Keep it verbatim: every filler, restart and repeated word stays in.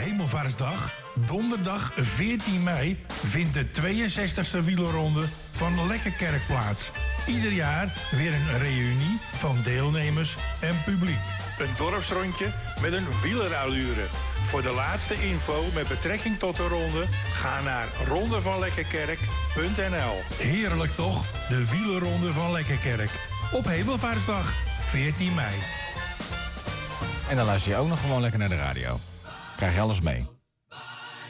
Hemelvaartsdag, donderdag veertien mei, vindt de tweeënzestigste wielerronde van Lekkerkerk plaats. Ieder jaar weer een reunie van deelnemers en publiek. Een dorpsrondje met een wielerallure. Voor de laatste info met betrekking tot de ronde, ga naar ronde van lekkerkerk punt n l. Heerlijk toch, de wielerronde van Lekkerkerk. Op Hemelvaartsdag, veertien mei. En dan luister je ook nog gewoon lekker naar de radio. Krijg je alles mee.